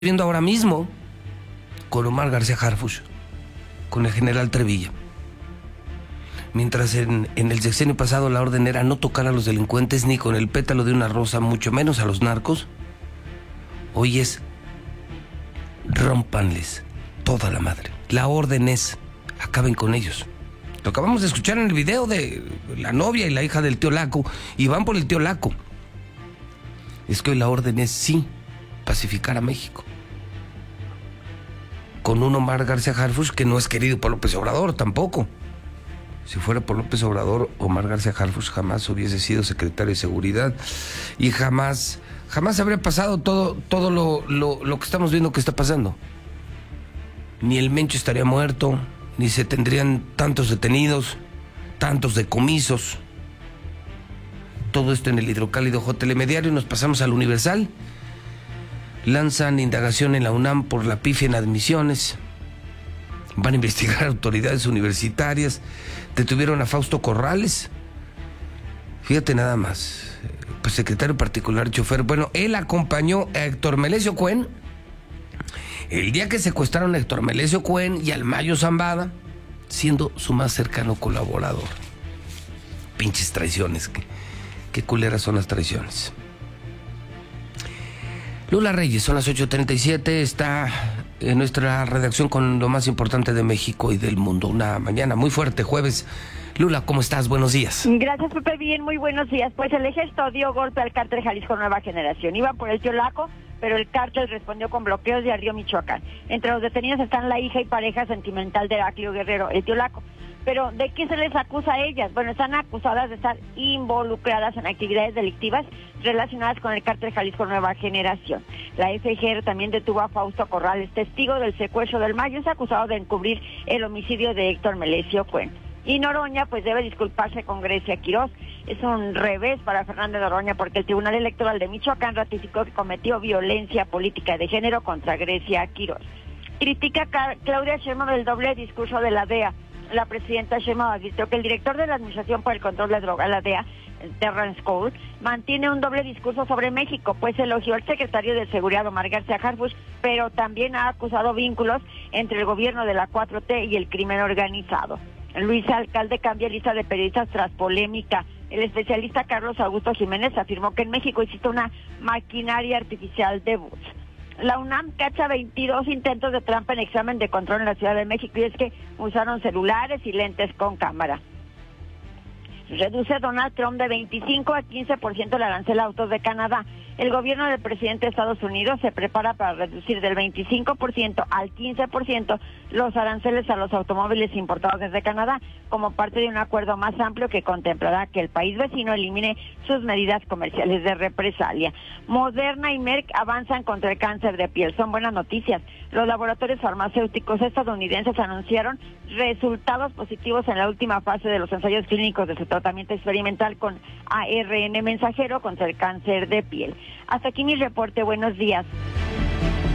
viendo ahora mismo con Omar García Harfuch, con el general Trevilla. Mientras en el sexenio pasado la orden era no tocar a los delincuentes ni con el pétalo de una rosa, mucho menos a los narcos, hoy es rómpanles toda la madre. La orden es acaben con ellos. Lo acabamos de escuchar en el video de la novia y la hija del tío Laco, y van por el tío Laco. Es que hoy la orden es sí pacificar a México. Con un Omar García Harfuch que no es querido por López Obrador tampoco. Si fuera por López Obrador, Omar García Harfuch jamás hubiese sido secretario de Seguridad y jamás habría pasado todo lo que estamos viendo que está pasando. Ni el Mencho estaría muerto, ni se tendrían tantos detenidos, tantos decomisos. Todo esto en el hidrocálido JLM Diario. Nos pasamos al Universal. Lanzan indagación en la UNAM por la pifia en admisiones. Van a investigar autoridades universitarias. Detuvieron a Fausto Corrales. Fíjate nada más. Pues secretario particular, chofer. Bueno, él acompañó a Héctor Melesio Cuen el día que secuestraron a Héctor Melesio Cuen y al Mayo Zambada, siendo su más cercano colaborador. Pinches traiciones. Qué culeras son las traiciones. Lula Reyes, son las 8:37, está en nuestra redacción con lo más importante de México y del mundo. Una mañana muy fuerte, jueves. Lula, ¿cómo estás? Buenos días. Gracias, Pepe, bien, muy buenos días. Pues el ejército dio golpe al cártel Jalisco Nueva Generación. Iban por el tío Laco, pero el cártel respondió con bloqueos de Río Michoacán. Entre los detenidos están la hija y pareja sentimental de Heraclio Guerrero, el tío Laco. Pero, ¿de qué se les acusa a ellas? Bueno, están acusadas de estar involucradas en actividades delictivas relacionadas con el cártel Jalisco Nueva Generación. La FGR también detuvo a Fausto Corrales, testigo del secuestro del Mayo, es acusado de encubrir el homicidio de Héctor Melesio Cuen. Y Noroña, pues debe disculparse con Grecia Quirós. Es un revés para Fernando Noroña porque el Tribunal Electoral de Michoacán ratificó que cometió violencia política de género contra Grecia Quirós. Critica Claudia Sheinbaum el doble discurso de la DEA. La presidenta Sheinbaum advirtió que el director de la Administración para el Control de Drogas, la DEA, Terrence Cole, mantiene un doble discurso sobre México, pues elogió al secretario de Seguridad, Omar García Harfuch, pero también ha acusado vínculos entre el gobierno de la 4T y el crimen organizado. Luis Alcalde cambia lista de periodistas tras polémica. El especialista Carlos Augusto Jiménez afirmó que en México existe una maquinaria artificial de voz. La UNAM cacha 22 intentos de trampa en examen de control en la Ciudad de México, y es que usaron celulares y lentes con cámara. Reduce Donald Trump de 25 a 15% el arancel a autos de Canadá. El gobierno del presidente de Estados Unidos se prepara para reducir del 25% al 15% los aranceles a los automóviles importados desde Canadá, como parte de un acuerdo más amplio que contemplará que el país vecino elimine sus medidas comerciales de represalia. Moderna y Merck avanzan contra el cáncer de piel. Son buenas noticias. Los laboratorios farmacéuticos estadounidenses anunciaron resultados positivos en la última fase de los ensayos clínicos de su tratamiento experimental con ARN mensajero contra el cáncer de piel. Hasta aquí mi reporte. Buenos días.